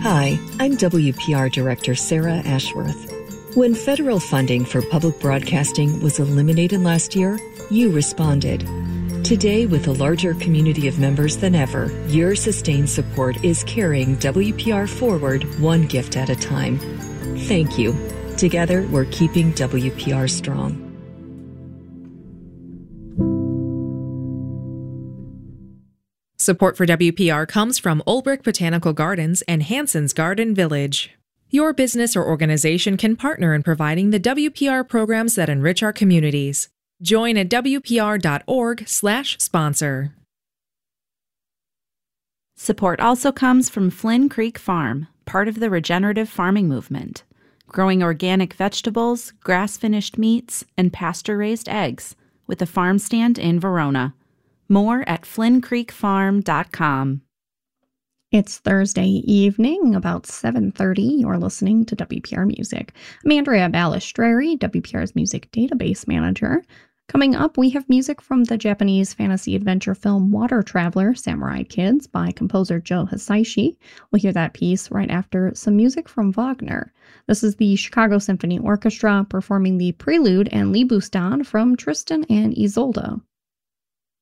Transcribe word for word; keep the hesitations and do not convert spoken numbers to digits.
Hi, I'm W P R Director Sarah Ashworth. When federal funding for public broadcasting was eliminated last year, you responded. Today, with a larger community of members than ever, your sustained support is carrying W P R forward one gift at a time. Thank you. Together, we're keeping W P R strong. Support for W P R comes from Olbrich Botanical Gardens and Hanson's Garden Village. Your business or organization can partner in providing the W P R programs that enrich our communities. Join at W P R dot org slash sponsor. Support also comes from Flynn Creek Farm, part of the regenerative farming movement, growing organic vegetables, grass-finished meats, and pasture-raised eggs, with a farm stand in Verona. More at flynn creek farm dot com. It's Thursday evening, about seven thirty. You're listening to W P R Music. I'm Andrea Balistreri, W P R's Music Database Manager. Coming up, we have music from the Japanese fantasy adventure film Water Traveler, Samurai Kids by composer Joe Hisaishi. We'll hear that piece right after some music from Wagner. This is the Chicago Symphony Orchestra performing the Prelude and Libustan from Tristan and Isolde.